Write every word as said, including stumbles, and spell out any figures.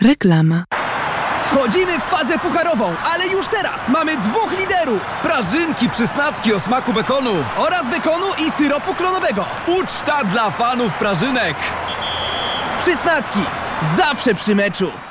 Reklama. Wchodzimy w fazę pucharową, ale już teraz mamy dwóch liderów! Prażynki przysnacki o smaku bekonu Oraz bekonu i syropu klonowego. Uczta dla fanów prażynek. Przysnacki, zawsze przy meczu.